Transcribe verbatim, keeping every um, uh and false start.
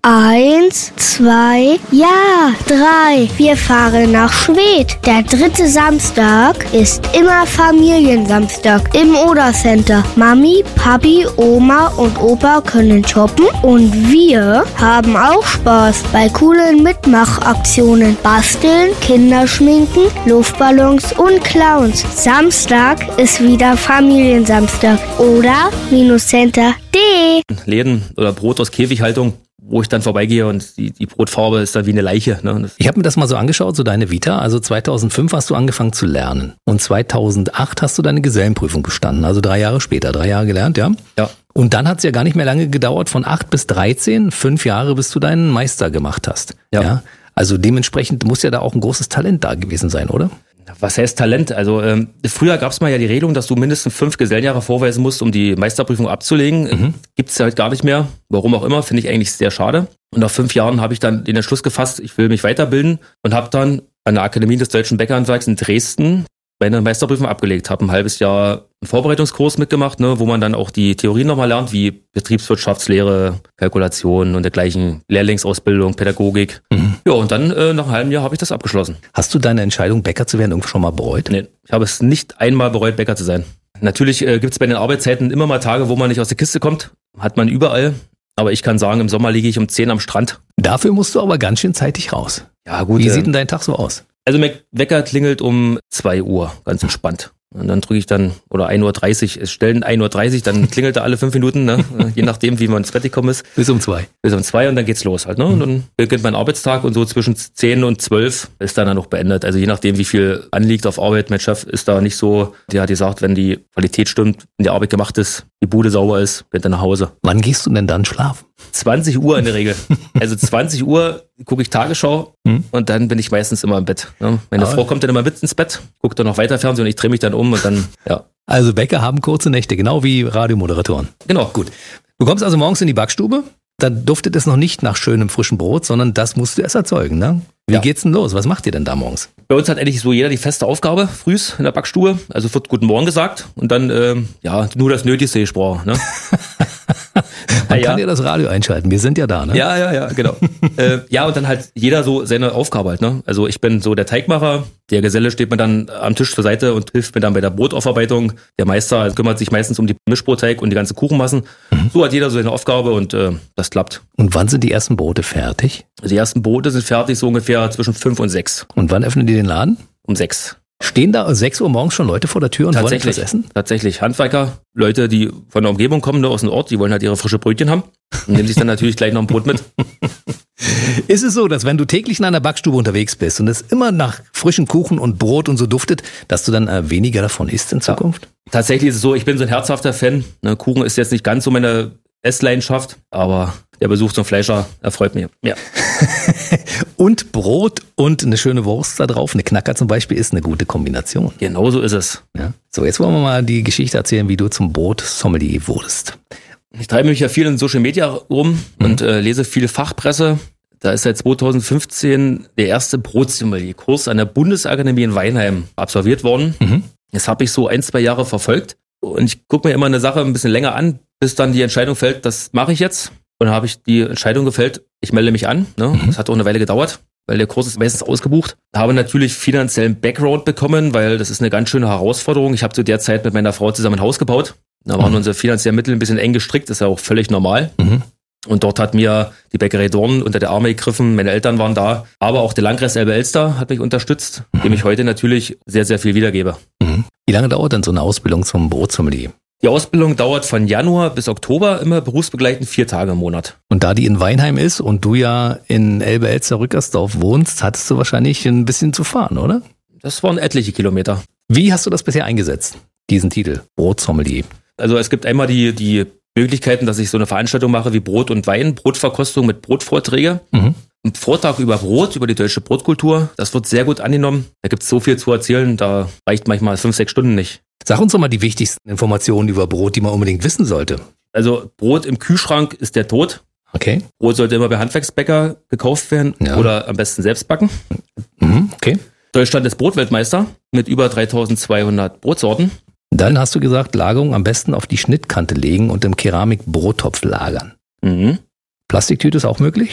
Eins, zwei, ja, drei. Wir fahren nach Schwedt. Der dritte Samstag ist immer Familiensamstag im Oder-Center. Mami, Papi, Oma und Opa können shoppen und wir haben auch Spaß bei coolen Mitmachaktionen. Basteln, Kinderschminken, Luftballons und Clowns. Samstag ist wieder Familiensamstag. Oder-Center punkt de. Läden oder Brot aus Käfighaltung, wo ich dann vorbeigehe und die, die Brotfarbe ist dann wie eine Leiche. Ne? Ich habe mir das mal so angeschaut, so deine Vita. Also zweitausendfünf hast du angefangen zu lernen und zweitausendacht hast du deine Gesellenprüfung bestanden. Also drei Jahre später, drei Jahre gelernt, ja? Ja. Und dann hat es ja gar nicht mehr lange gedauert, von acht bis dreizehn, fünf Jahre, bis du deinen Meister gemacht hast. Ja. ja? Also dementsprechend muss ja da auch ein großes Talent da gewesen sein, oder? Was heißt Talent? Also ähm, früher gab es mal ja die Regelung, dass du mindestens fünf Gesellenjahre vorweisen musst, um die Meisterprüfung abzulegen. Mhm. Gibt es ja halt gar nicht mehr. Warum auch immer, finde ich eigentlich sehr schade. Und nach fünf Jahren habe ich dann den Entschluss gefasst, ich will mich weiterbilden und habe dann an der Akademie des Deutschen Bäckerhandwerks in Dresden meine Meisterprüfung abgelegt. Habe ein halbes Jahr einen Vorbereitungskurs mitgemacht, ne, wo man dann auch die Theorien nochmal lernt, wie Betriebswirtschaftslehre, Kalkulation und dergleichen, Lehrlingsausbildung, Pädagogik. Mhm. Ja, und dann äh, nach einem halben Jahr habe ich das abgeschlossen. Hast du deine Entscheidung, Bäcker zu werden, irgendwo schon mal bereut? Nee, ich habe es nicht einmal bereut, Bäcker zu sein. Natürlich äh, gibt es bei den Arbeitszeiten immer mal Tage, wo man nicht aus der Kiste kommt. Hat man überall. Aber ich kann sagen, im Sommer liege ich um zehn am Strand. Dafür musst du aber ganz schön zeitig raus. Ja, gut. Wie äh, sieht denn dein Tag so aus? Also mein Wecker klingelt um zwei Uhr, ganz entspannt. Und dann drücke ich dann, oder ein Uhr dreißig, es stellen ein Uhr dreißig, dann klingelt er alle fünf Minuten, ne? Je nachdem, wie man ins Bett gekommen ist. Bis um zwei. Bis um zwei und dann geht's los halt, ne? Und dann beginnt mein Arbeitstag und so zwischen zehn und zwölf ist dann, dann noch beendet. Also je nachdem, wie viel anliegt auf Arbeit. Mein Chef ist da nicht so, der hat gesagt, wenn die Qualität stimmt, wenn die Arbeit gemacht ist, die Bude sauber ist, geht er nach Hause. Wann gehst du denn dann schlafen? zwanzig Uhr in der Regel. Also zwanzig Uhr gucke ich Tagesschau hm? und dann bin ich meistens immer im Bett. Ne? Meine Aber Frau kommt dann immer mit ins Bett, guckt dann noch weiter Fernsehen und ich drehe mich dann um und dann, ja. Also Bäcker haben kurze Nächte, genau wie Radiomoderatoren. Genau. Gut. Du kommst also morgens in die Backstube, dann duftet es noch nicht nach schönem frischen Brot, sondern das musst du erst erzeugen, ne? Wie ja. geht's denn los? Was macht ihr denn da morgens? Bei uns hat eigentlich so jeder die feste Aufgabe, frühs in der Backstube. Also wird Guten Morgen gesagt und dann, ähm, ja, nur das Nötigste gesprochen, ne? Man ja, kann ja das Radio einschalten, wir sind ja da, ne? Ja, ja, ja, genau. äh, ja, und dann halt jeder so seine Aufgabe halt, ne? Also ich bin so der Teigmacher, der Geselle steht mir dann am Tisch zur Seite und hilft mir dann bei der Brotaufarbeitung. Der Meister kümmert sich meistens um die Mischbrotteig und die ganzen Kuchenmassen. Mhm. So hat jeder so seine Aufgabe und äh, das klappt. Und wann sind die ersten Brote fertig? Die ersten Brote sind fertig so ungefähr zwischen fünf und sechs. Und wann öffnen die den Laden? Um sechs. Stehen da sechs Uhr morgens schon Leute vor der Tür und wollen etwas essen? Tatsächlich. Handwerker, Leute, die von der Umgebung kommen, nur aus dem Ort, die wollen halt ihre frische Brötchen haben und nehmen sich dann natürlich gleich noch ein Brot mit. Ist es so, dass wenn du täglich in einer Backstube unterwegs bist und es immer nach frischen Kuchen und Brot und so duftet, dass du dann äh, weniger davon isst in Zukunft? Ja. Tatsächlich ist es so, ich bin so ein herzhafter Fan. Ne, Kuchen ist jetzt nicht ganz so meine Essleidenschaft, aber der Besuch zum Fleischer erfreut mich. Ja. Und Brot und eine schöne Wurst da drauf, eine Knacker zum Beispiel, ist eine gute Kombination. Genau so ist es. Ja. So, jetzt wollen wir mal die Geschichte erzählen, wie du zum Brotsommelier wurdest. Ich treibe mich ja viel in Social Media rum mhm. und äh, lese viel Fachpresse. Da ist seit zweitausendfünfzehn der erste Brotsommelier-Kurs an der Bundesakademie in Weinheim absolviert worden. Mhm. Das habe ich so ein, zwei Jahre verfolgt. Und ich gucke mir immer eine Sache ein bisschen länger an, bis dann die Entscheidung fällt, das mache ich jetzt. Und dann habe ich die Entscheidung gefällt, ich melde mich an. Ne? Mhm. Das hat auch eine Weile gedauert, weil der Kurs ist meistens ausgebucht. Habe natürlich finanziellen Background bekommen, weil das ist eine ganz schöne Herausforderung. Ich habe zu der Zeit mit meiner Frau zusammen ein Haus gebaut. Da waren mhm. unsere finanziellen Mittel ein bisschen eng gestrickt, das ist ja auch völlig normal. Mhm. Und dort hat mir die Bäckerei Dorn unter der Arme gegriffen, meine Eltern waren da, aber auch der Landkreis Elbe-Elster hat mich unterstützt, mhm. dem ich heute natürlich sehr, sehr viel wiedergebe. Mhm. Wie lange dauert denn so eine Ausbildung zum Brotsommelier? Die Ausbildung dauert von Januar bis Oktober, immer berufsbegleitend vier Tage im Monat. Und da die in Weinheim ist und du ja in Elbe-Elster-Rückersdorf wohnst, hattest du wahrscheinlich ein bisschen zu fahren, oder? Das waren etliche Kilometer. Wie hast du das bisher eingesetzt, diesen Titel, Brotsommelier? Also es gibt einmal die, die Möglichkeiten, dass ich so eine Veranstaltung mache wie Brot und Wein, Brotverkostung mit Brotvorträge. Mhm. Ein Vortrag über Brot, über die deutsche Brotkultur, das wird sehr gut angenommen. Da gibt es so viel zu erzählen, da reicht manchmal fünf, sechs Stunden nicht. Sag uns doch mal die wichtigsten Informationen über Brot, die man unbedingt wissen sollte. Also Brot im Kühlschrank ist der Tod. Okay. Brot sollte immer bei Handwerksbäcker gekauft werden ja. oder am besten selbst backen. Mhm, okay. Deutschland ist Brotweltmeister mit über dreitausendzweihundert Brotsorten. Dann hast du gesagt, Lagerung am besten auf die Schnittkante legen und im Keramik-Brottopf lagern. Mhm. Plastiktüte ist auch möglich?